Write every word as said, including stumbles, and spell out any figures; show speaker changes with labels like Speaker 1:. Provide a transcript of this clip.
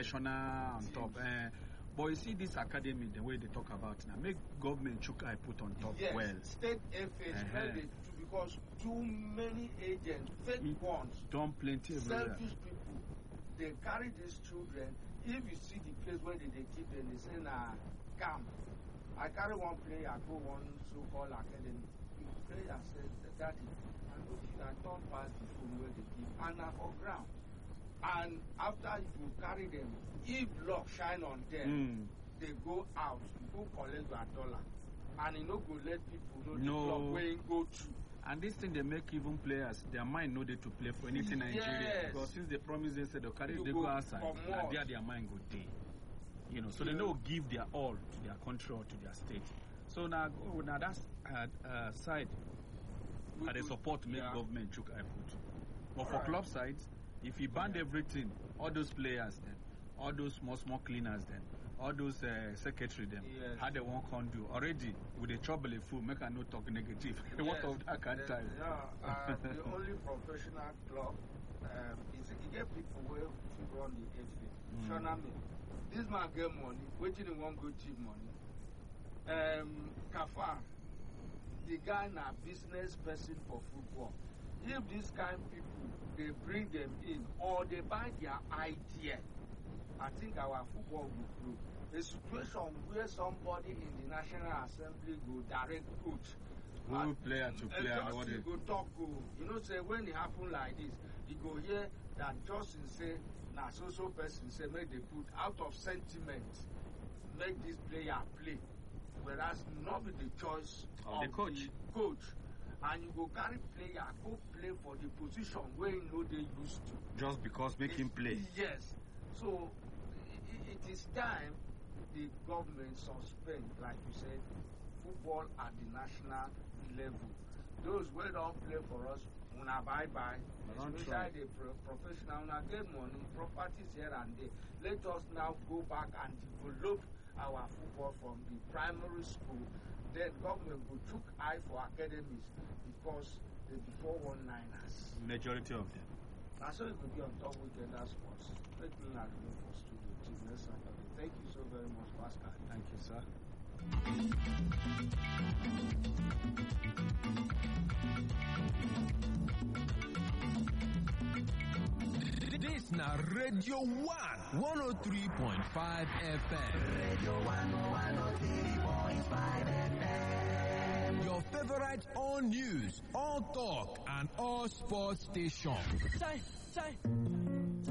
Speaker 1: professional on top. Uh, but you see this academy, the way they talk about now, make government chook I put on top
Speaker 2: yes,
Speaker 1: well.
Speaker 2: State F H, uh-huh. Well, they, because too many agents, fake it ones,
Speaker 1: don't plenty everywhere.
Speaker 2: Selfish people, they carry these children. If you see the place where they, they keep them, they say, nah, camp. I carry one player, I go one so-called academy. The player says, Daddy, I know if I don't pass the phone where they keep, and I for ground. And after you carry them, if luck shine on them, mm. they go out, you go collect your dollar. And you know, go let people know the
Speaker 1: no.
Speaker 2: club where you go to.
Speaker 1: And this thing they make even players, their mind know they to play for anything
Speaker 2: yes.
Speaker 1: Nigeria. Because since they promise they said they'll carry they go outside, and there their mind go day. You know, so yeah. they know give their all to their country or to their state. So now, now that's uh, uh, side that they support to make yeah. government chook I put. But all for right. club sides, if you ban yeah. everything, all those players then, all those small small cleaners then, all those uh, secretary them, yes. how they won't can do already with the trouble a fool, make a no talk negative.
Speaker 2: Yes.
Speaker 1: What of that kind of time?
Speaker 2: Yeah, uh, the only professional club um, is you get people where to run the F A. Mm. Shona me. This man get money, waiting in one good cheap money. Um, Kafa, the guy na business person for football. If these kind of people, they bring them in or they buy their idea, I think our football will grow. A situation where somebody in the National Assembly go direct coach.
Speaker 1: Who player to player?
Speaker 2: And just go talk go. You know, say when it happen like this, you go hear that Justin say, na so so person say make they put out of sentiment, make this player play. Whereas not with the choice
Speaker 1: of, of the coach.
Speaker 2: The coach. And you go carry player, go play for the position where you know they used to.
Speaker 1: Just because make
Speaker 2: it's,
Speaker 1: him play.
Speaker 2: Yes. So it, it is time the government suspend, like you said, football at the national level. Those who don't play for us, una bye bye. Especially the pro professional, una get money, properties here and there. Let us now go back and develop our football from the primary school. Then government will took eye for academies because they before one niners.
Speaker 1: Majority of them.
Speaker 2: That's so it could be on top weekend sports. Let me not remove for studio team next Saturday. Thank you so very much, Pascal.
Speaker 1: Thank you, sir.
Speaker 3: This na Radio One, one oh three point five F M.
Speaker 4: Radio One, one oh three point five F M.
Speaker 3: Your favorite all news, all talk, and all sports station.
Speaker 5: Chai, chai.